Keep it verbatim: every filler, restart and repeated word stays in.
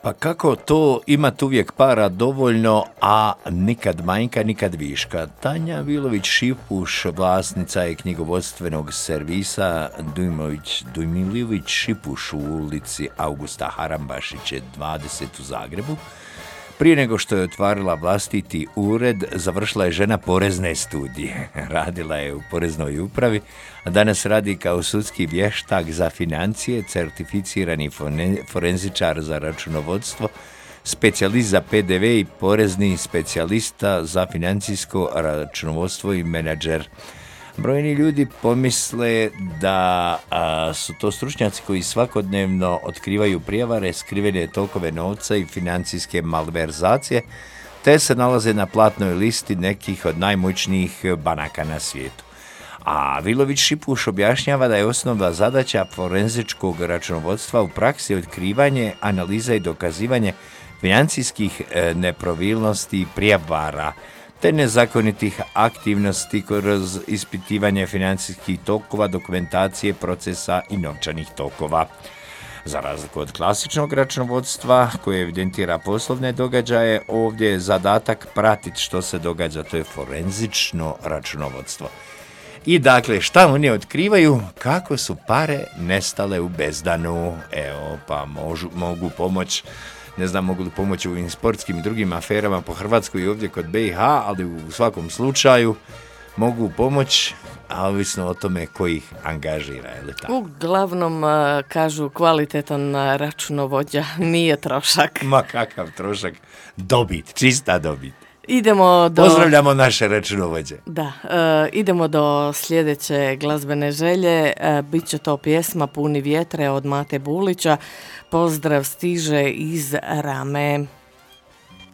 Pa kako to imat uvijek para dovoljno, a nikad manjka, nikad viška? Tanja Vilović-Šipuš, vlasnica je knjigovodstvenog servisa Dujmović, Dujmiljević-Šipuš u ulici Augusta Harambašiće dvadeset u Zagrebu. Prije nego što je otvarila vlastiti ured, završila je žena porezne studije. Radila je u poreznoj upravi, a danas radi kao sudski vještak za financije, certificirani forenzičar za računovodstvo, specijalist za P D V i porezni specijalista za financijsko računovodstvo i menadžer. Brojni ljudi pomisle da a, su to stručnjaci koji svakodnevno otkrivaju prijevare, skrivene tokove novca i financijske malverzacije, te se nalaze na platnoj listi nekih od najmoćnijih banaka na svijetu. A Vilović-Šipuš objašnjava da je osnovna zadaća forenzičkog računovodstva u praksi otkrivanje, analiza i dokazivanje financijskih e, nepravilnosti i prijevara, te nezakonitih aktivnosti kroz ispitivanje financijskih tokova, dokumentacije, procesa i novčanih tokova. Za razliku od klasičnog računovodstva koje evidentira poslovne događaje, ovdje je zadatak pratiti što se događa, to je forenzično računovodstvo. I dakle, šta oni otkrivaju? Kako su pare nestale u bezdanu? Evo, pa možu, mogu pomoći. Ne znam mogu li pomoći u ovim sportskim i drugim aferama po Hrvatskoj i ovdje kod B i H, ali u svakom slučaju mogu pomoći, a ovisno o tome koji ih angažira. Je li tako? Uglavnom, kažu, kvalitetan računovođa nije trošak. Ma kakav trošak? Dobit, čista dobit. Idemo do... Pozdravljamo naše računovođe. Da, e, idemo do sljedeće glazbene želje. E, Biće to pjesma Puni vjetre od Mate Bulića. Pozdrav stiže iz Rame.